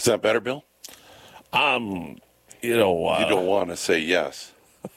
that better, Bill? You know, You don't want to say yes.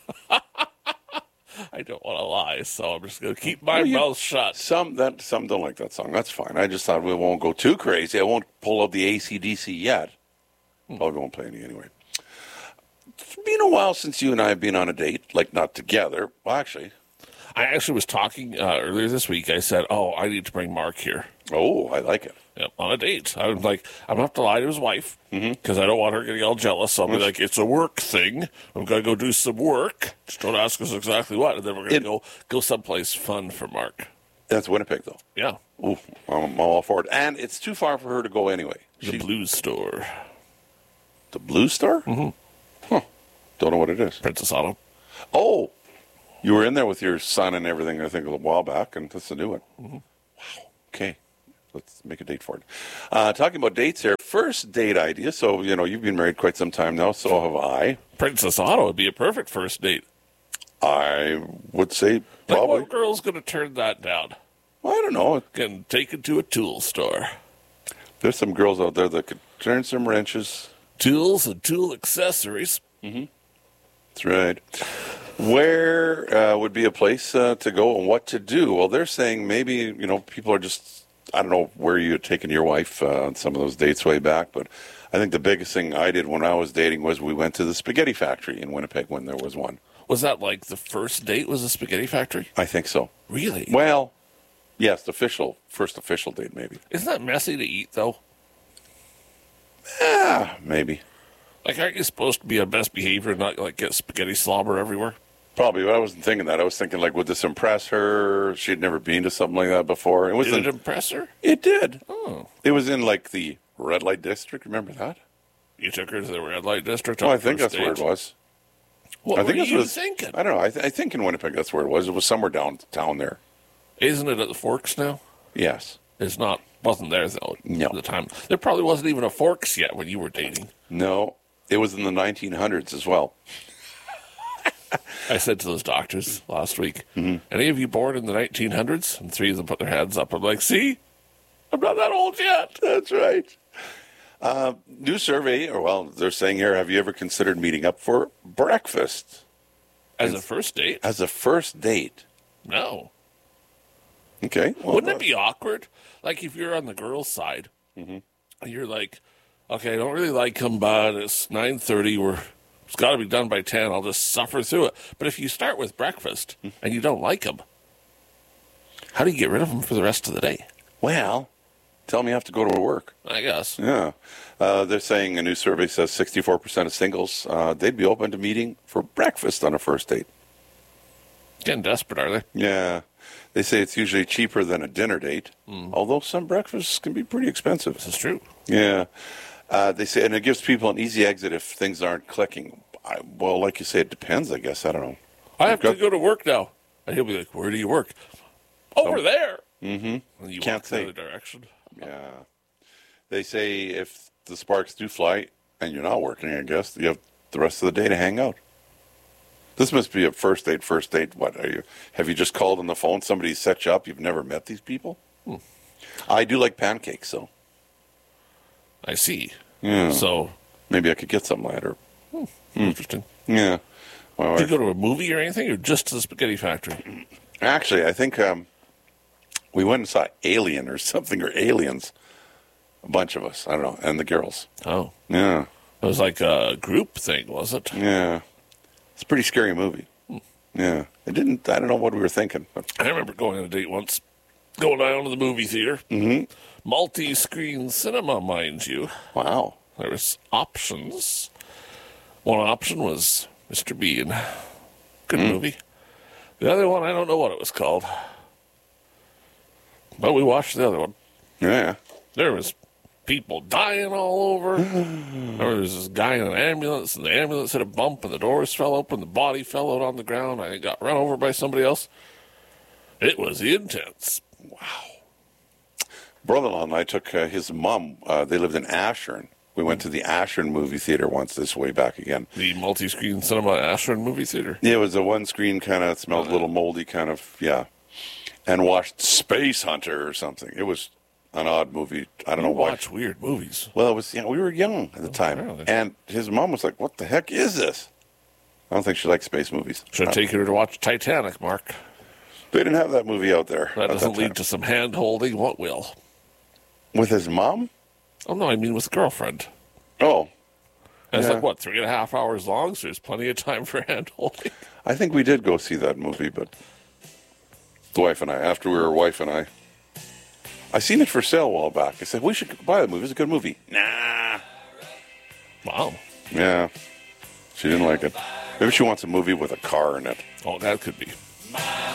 I don't want to lie, so I'm just going to keep my mouth shut. Some don't like that song. That's fine. I just thought we won't go too crazy. I won't pull out the AC/DC yet. Probably won't play any anyway. It's been a while since you and I have been on a date, like not together. Well, actually. I actually was talking earlier this week. I said, I need to bring Mark here. Oh, I like it. Yep, on a date. I was like, I'm going to have to lie to his wife because I don't want her getting all jealous. So I'll be like, it's a work thing. I'm going to go do some work. Just don't ask us exactly what. And then we're going to go someplace fun for Mark. That's Winnipeg, though. Yeah. Ooh, I'm all for it. And it's too far for her to go anyway. The Blues Store. The Blues Store? Mm-hmm. Huh. Don't know what it is. Princess Auto. Oh, you were in there with your son and everything, I think, a while back, and that's a new one. Mm-hmm. Wow. Okay. Let's make a date for it. Talking about dates here, first date idea. So, you've been married quite some time now, so have I. Princess Auto would be a perfect first date. I would say probably. Like, what girl's going to turn that down? Well, I don't know. Getting taken to a tool store. There's some girls out there that could turn some wrenches. Tools and tool accessories. Mm-hmm. That's right. Where would be a place to go and what to do? Well, they're saying maybe, people are just, I don't know where you had taken your wife on some of those dates way back, but I think the biggest thing I did when I was dating was we went to the Spaghetti Factory in Winnipeg when there was one. Was that like the first date was the Spaghetti Factory? I think so. Really? Well, yes, the first official date maybe. Isn't that messy to eat, though? Yeah, maybe. Like, aren't you supposed to be on best behavior and not, like, get spaghetti slobber everywhere? Probably, but I wasn't thinking that. I was thinking, like, would this impress her? She'd never been to something like that before. Did it impress her? It did. Oh. It was in, like, the red light district. Remember that? You took her to the red light district? Well, I think that's where it was. What were you thinking? I don't know. I think in Winnipeg that's where it was. It was somewhere downtown there. Isn't it at the Forks now? Yes. It's not. Wasn't there, though, no. At the time. There probably wasn't even a Forks yet when you were dating. No. It was in the 1900s as well. I said to those doctors last week, any of you born in the 1900s? And 3 of them put their hands up. I'm like, see? I'm not that old yet. That's right. New survey, they're saying here, have you ever considered meeting up for breakfast? As a first date? As a first date? No. Okay. Well, wouldn't it be awkward? Like if you're on the girl's side, and you're like, okay, I don't really like him, but it's 9:30. It's got to be done by 10. I'll just suffer through it. But if you start with breakfast and you don't like him, how do you get rid of him for the rest of the day? Well, tell me you have to go to work. I guess. Yeah. They're saying a new survey says 64% of singles, they'd be open to meeting for breakfast on a first date. Getting desperate, are they? Yeah. They say it's usually cheaper than a dinner date, although some breakfasts can be pretty expensive. This is true. Yeah. They say, and it gives people an easy exit if things aren't clicking. Well, like you say, it depends, I guess. I don't know. I have to go to work now. And he'll be like, where do you work? Over there. Mm-hmm. And you Can't walk say. the other direction. Yeah. They say if the sparks do fly and you're not working, I guess, you have the rest of the day to hang out. This must be a first date. What are you? Have you just called on the phone? Somebody set you up? You've never met these people? I do like pancakes, though. I see. Yeah. So maybe I could get something later. Interesting. Yeah. Well, did you go to a movie or anything, or just to the Spaghetti Factory? Actually, I think we went and saw Alien or something, or Aliens. A bunch of us. I don't know. And the girls. Oh. Yeah. It was like a group thing, was it? Yeah. It's a pretty scary movie. Yeah. I don't know what we were thinking. But. I remember going on a date once, going down to the movie theater. Mm-hmm. Multi-screen cinema, mind you. Wow. There was options. One option was Mr. Bean. Good movie. The other one, I don't know what it was called. But we watched the other one. Yeah. There was people dying all over. There was this guy in an ambulance, and the ambulance hit a bump, and the doors fell open, the body fell out on the ground, and it got run over by somebody else. It was intense. Wow. Brother-in-law and I took his mom. They lived in Ashern. We went to the Ashern movie theater once, this way back again. The multi-screen cinema Ashern movie theater? Yeah, it was a one-screen kind of, smelled a little moldy kind of, yeah. And watched Space Hunter or something. It was an odd movie. I don't know why. Watch weird movies. Well, it was we were young at the time, really? and his mom was like, "What the heck is this?" I don't think she likes space movies. Should take her to watch Titanic, Mark. They didn't have that movie out there. That at doesn't lead time. to some hand holding. What will? With his mom? Oh no, I mean with girlfriend. Oh, And it's Yeah. like what, 3.5 hours long, so there's plenty of time for hand holding. I think we did go see that movie, but the wife and I, after we were wife and I seen it for sale a while back. I said, we should buy that movie. It's a good movie. Nah. Wow. Yeah. She didn't like it. Maybe she wants a movie with a car in it. Oh, that could be.